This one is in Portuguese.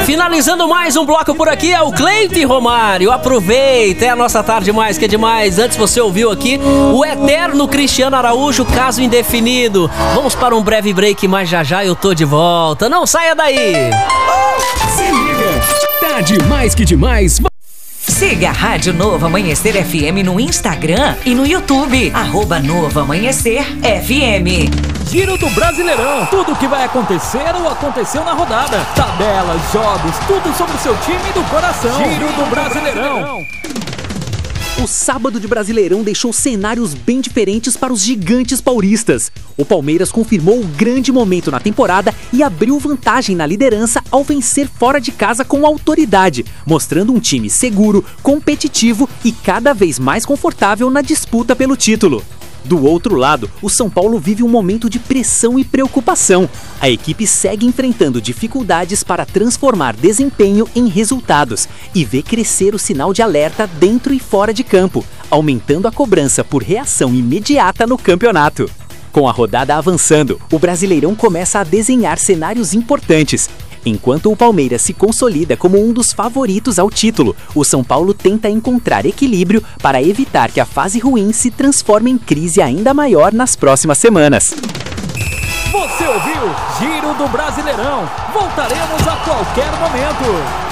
Finalizando mais um bloco por aqui é o Cleide Romário. Aproveita, é a nossa tarde mais que é demais. Antes você ouviu aqui o eterno Cristiano Araújo, caso indefinido. Vamos para um breve break, mas já eu tô de volta. Não saia daí! Se liga, tá demais que demais. Siga a Rádio Novo Amanhecer FM no Instagram e no YouTube. @Novo Amanhecer FM. Giro do Brasileirão. Tudo o que vai acontecer ou aconteceu na rodada. Tabelas, jogos, tudo sobre o seu time do coração. Giro do Brasileirão. O sábado de Brasileirão deixou cenários bem diferentes para os gigantes paulistas. O Palmeiras confirmou o grande momento na temporada e abriu vantagem na liderança ao vencer fora de casa com autoridade, mostrando um time seguro, competitivo e cada vez mais confortável na disputa pelo título. Do outro lado, o São Paulo vive um momento de pressão e preocupação. A equipe segue enfrentando dificuldades para transformar desempenho em resultados e vê crescer o sinal de alerta dentro e fora de campo, aumentando a cobrança por reação imediata no campeonato. Com a rodada avançando, o Brasileirão começa a desenhar cenários importantes. Enquanto o Palmeiras se consolida como um dos favoritos ao título, o São Paulo tenta encontrar equilíbrio para evitar que a fase ruim se transforme em crise ainda maior nas próximas semanas. Você ouviu Giro do Brasileirão. Voltaremos a qualquer momento.